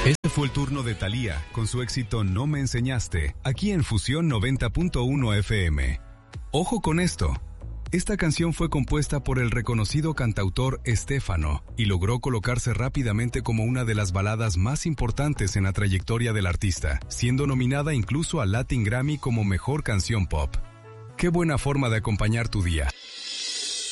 Este fue el turno de Thalía con su éxito No me enseñaste, aquí en Fusión 90.1 FM. Ojo con esto. Esta canción fue compuesta por el reconocido cantautor Estéfano y logró colocarse rápidamente como una de las baladas más importantes en la trayectoria del artista, siendo nominada incluso al Latin Grammy como Mejor Canción Pop. ¡Qué buena forma de acompañar tu día!